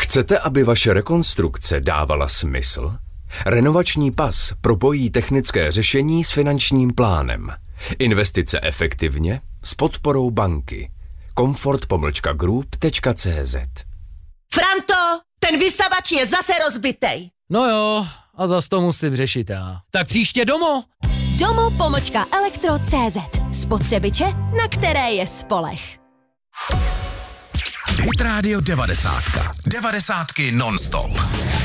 Chcete, aby vaše rekonstrukce dávala smysl? Renovační pas propojí technické řešení s finančním plánem. Investice efektivně s podporou banky. Comfort-group.cz. Franto, ten vysavač je zase rozbitej. No jo, a zas to musím řešit já. Tak příště Domo. Domo-elektro.cz. Spotřebiče, na které je spolech. Hit Radio 90. 90 non-stop.